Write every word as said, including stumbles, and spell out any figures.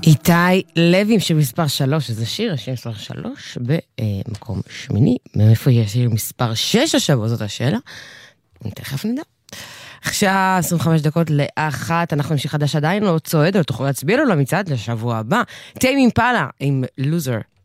איתי לוי של מספר שלוש, איזה שיר, השיר מספר שלוש במקום שמיני, מאיפה יש שיר מספר שש השבוע, זאת השאלה, תכף נדע. עכשיו עשרים וחמש דקות לאחת, אנחנו נמשיך חדש עדיין לא צועד, אבל תוכלו להצביע לו למצעד לשבוע הבא. טיימ אימפלה עם לוזר.